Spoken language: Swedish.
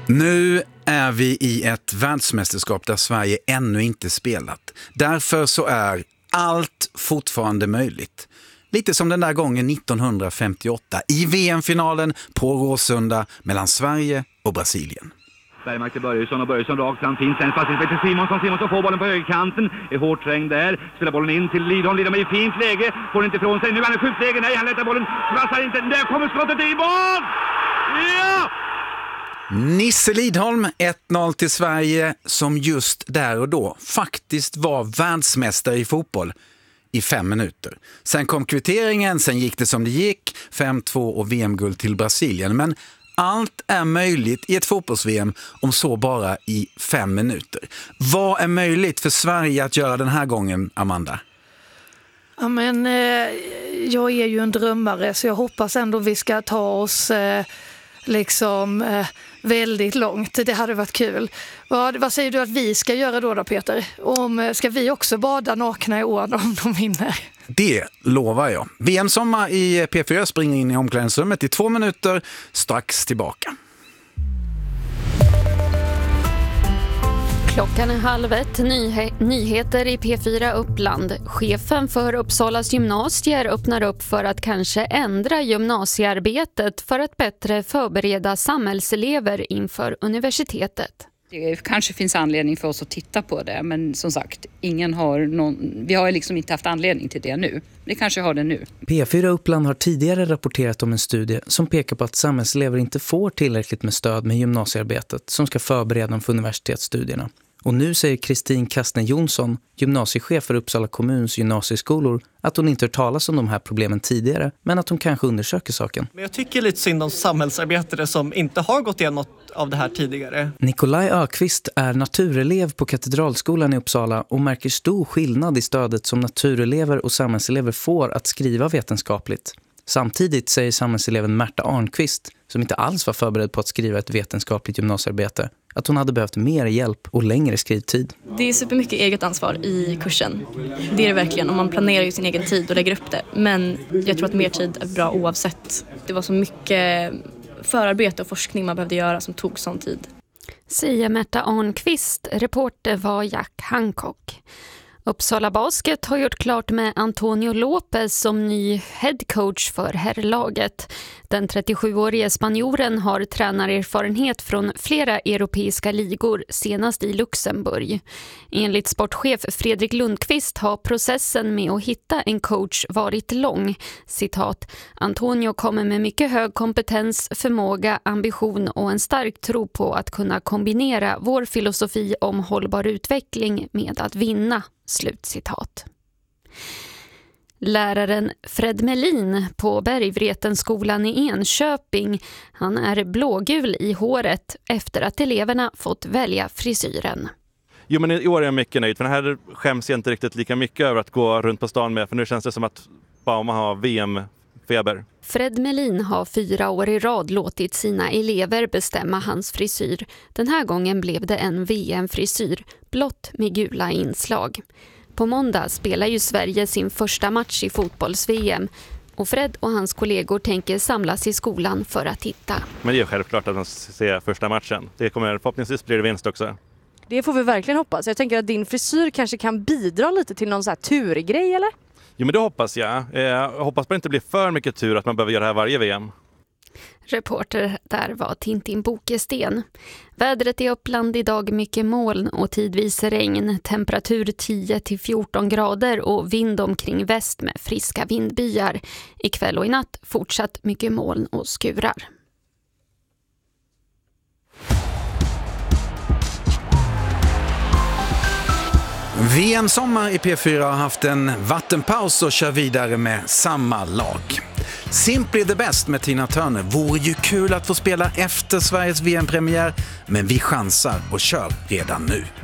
Nu är vi i ett världsmästerskap där Sverige ännu inte spelat. Därför så är allt fortfarande möjligt. Lite som den där gången 1958 i VM-finalen på Råsunda mellan Sverige och Brasilien. Bergmark till Börjesson och Börjesson rakt fram till sen passning till Simonsson. Simonsson får bollen på högerkanten, är hårt trängd där, spelar bollen in till Lidholm. Lidholm är i fint läge, får inte ifrån sig. Nu är han i skjutläge, nej han lättar bollen, passar inte, där kommer skottet i mål! Ja! Nisse Lidholm, 1-0 till Sverige, som just där och då faktiskt var världsmästare i fotboll i 5 minuter. Sen kom kvitteringen, sen gick det som det gick, 5-2 och VM-guld till Brasilien. Men allt är möjligt i ett fotbolls-VM, om så bara i 5 minuter. Vad är möjligt för Sverige att göra den här gången, Amanda? Ja, men jag är ju en drömmare, så jag hoppas ändå vi ska ta oss väldigt långt. Det hade varit kul. Vad säger du att vi ska göra då Peter? Ska vi också bada nakna i år om de vinner? Det lovar jag. VM-sommar i P4 springer in i omklädningsrummet i 2 minuter, strax tillbaka. Klockan är 12:30. Nyheter i P4 Uppland. Chefen för Uppsalas gymnasier öppnar upp för att kanske ändra gymnasiearbetet för att bättre förbereda samhällselever inför universitetet. Det kanske finns anledning för oss att titta på det, men som sagt, vi har liksom inte haft anledning till det nu. Det kanske har det nu. P4 Uppland har tidigare rapporterat om en studie som pekar på att samhällselever inte får tillräckligt med stöd med gymnasiearbetet som ska förbereda dem för universitetsstudierna. Och nu säger Kristin Kastner Jonsson, gymnasiechef för Uppsala kommuns gymnasieskolor, att hon inte hört talas om de här problemen tidigare, men att hon kanske undersöker saken. Men jag tycker lite synd om samhällsarbetare som inte har gått igenom något av det här tidigare. Nikolaj Ökvist är naturelev på Katedralskolan i Uppsala och märker stor skillnad i stödet som naturelever och samhällselever får att skriva vetenskapligt. Samtidigt säger samhällseleven Märta Arnqvist, som inte alls var förberedd på att skriva ett vetenskapligt gymnasiearbete, att hon hade behövt mer hjälp och längre skrivtid. Det är supermycket eget ansvar i kursen. Det är det verkligen, om man planerar ju sin egen tid och lägger upp det. Men jag tror att mer tid är bra oavsett. Det var så mycket förarbete och forskning man behövde göra som tog sån tid. Säger Märta Arnqvist. Reporter var Jack Hancock. Uppsala Basket har gjort klart med Antonio Lopez som ny headcoach för herrlaget. Den 37-årige spanjoren har tränarerfarenhet från flera europeiska ligor, senast i Luxemburg. Enligt sportchef Fredrik Lundqvist har processen med att hitta en coach varit lång. Citat: Antonio kommer med mycket hög kompetens, förmåga, ambition och en stark tro på att kunna kombinera vår filosofi om hållbar utveckling med att vinna. Slutcitat. Läraren Fred Melin på Bergvretenskolan i Enköping, han är blågul i håret efter att eleverna fått välja frisyren. Jo, men i år är jag mycket nöjd, för den här skäms jag inte riktigt lika mycket över att gå runt på stan med, för nu känns det som att bara man har VM-feber. Fred Melin har 4 år i rad låtit sina elever bestämma hans frisyr. Den här gången blev det en VM-frisyr, blått med gula inslag. På måndag spelar ju Sverige sin första match i fotbolls-VM och Fred och hans kollegor tänker samlas i skolan för att titta. Men det är självklart att man ser första matchen. Det kommer förhoppningsvis bli det vinst också. Det får vi verkligen hoppas. Jag tänker att din frisyr kanske kan bidra lite till någon så här turgrej, eller? Jo, men det hoppas jag. Jag hoppas på att det inte blir för mycket tur att man behöver göra det här varje VM. Reporter där var Tintin Bokesten. Vädret i Uppland idag mycket moln och tidvis regn. Temperatur 10-14 grader och vind omkring väst med friska vindbyar. Ikväll och i natt fortsatt mycket moln och skurar. VM-sommar i P4 har haft en vattenpaus och kör vidare med samma lag. Simply the best med Tina Turner vore ju kul att få spela efter Sveriges VM-premiär, men vi chansar och kör redan nu.